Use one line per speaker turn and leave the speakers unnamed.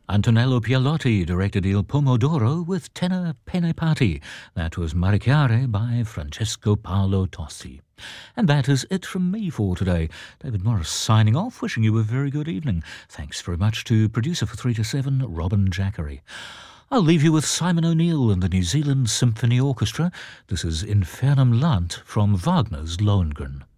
Antonello Pialotti directed Il Pomodoro with tenor Pene Patti. That was Marichiare by Francesco Paolo Tossi. And that is it from me for today. David Morris signing off, wishing you a very good evening. Thanks very much to producer for 3 to 7, Robin Jackery. I'll leave you with Simon O'Neill and the New Zealand Symphony Orchestra. This is Infernum Lant from Wagner's Lohengrin.